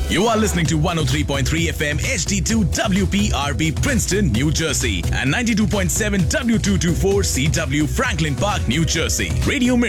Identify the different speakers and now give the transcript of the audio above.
Speaker 1: You are listening to 103.3 FM HD2 WPRB Princeton, New Jersey and 92.7 W224 CW Franklin Park, New Jersey. Radio